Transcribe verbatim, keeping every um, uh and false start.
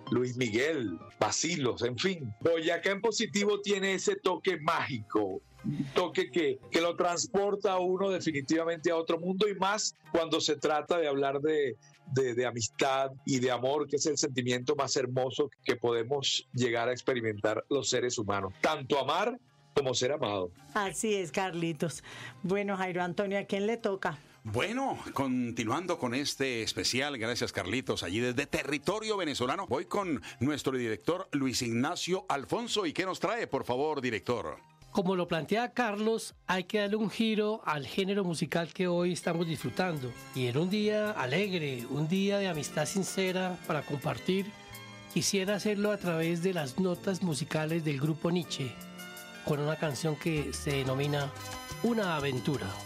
Luis Miguel, Bacilos, en fin. Boyacá en positivo tiene ese toque mágico, un toque que, que lo transporta a uno definitivamente a otro mundo, y más cuando se trata de hablar de, de, de amistad y de amor, que es el sentimiento más hermoso que podemos llegar a experimentar los seres humanos. Tanto amar como ser amado. Así es, Carlitos. Bueno, Jairo Antonio, ¿a quién le toca? Bueno, continuando con este especial, gracias Carlitos, allí desde territorio venezolano, voy con nuestro director Luis Ignacio Alfonso. ¿Y qué nos trae, por favor, director? Como lo plantea Carlos, hay que darle un giro al género musical que hoy estamos disfrutando. Y en un día alegre, un día de amistad sincera para compartir, quisiera hacerlo a través de las notas musicales del grupo Nietzsche, con una canción que se denomina Una aventura.